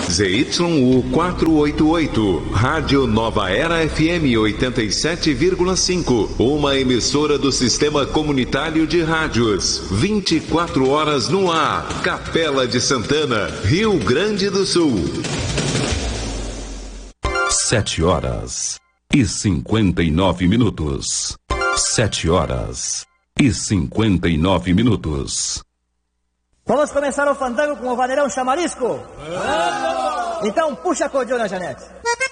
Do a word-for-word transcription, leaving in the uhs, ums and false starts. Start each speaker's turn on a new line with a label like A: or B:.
A: Z Y U quatrocentos e oitenta e oito, Rádio Nova Era F M oitenta e sete vírgula cinco, uma emissora do Sistema Comunitário de Rádios, vinte e quatro horas no ar, Capela de Santana, Rio Grande do Sul.
B: Sete horas e cinquenta e nove minutos. Sete horas e cinquenta e nove minutos.
C: Vamos começar o fandango com o vaneirão chamarisco? Então puxa a cordiona, Janete.